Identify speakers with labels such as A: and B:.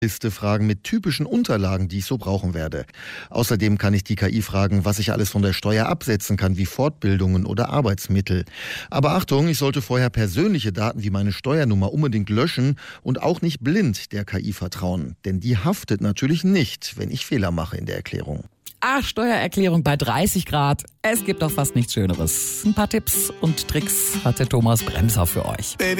A: Liste Fragen mit typischen Unterlagen, die ich so brauchen werde. Außerdem kann ich die KI fragen, was ich alles von der Steuer absetzen kann, wie Fortbildungen oder Arbeitsmittel. Aber Achtung, ich sollte vorher persönliche Daten wie meine Steuernummer unbedingt löschen und auch nicht blind der KI vertrauen. Denn die haftet natürlich nicht, wenn ich Fehler mache in der Erklärung.
B: Ach, Steuererklärung bei 30 Grad. Es gibt doch fast nichts Schöneres. Ein paar Tipps und Tricks hat der Thomas Bremser für euch.